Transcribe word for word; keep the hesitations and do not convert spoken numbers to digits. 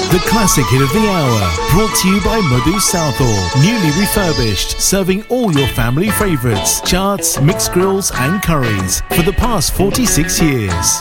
The classic hit of the hour, brought to you by Madhu Southall. Newly refurbished, serving all your family favourites, charts, mixed grills and curries for the past forty-six years.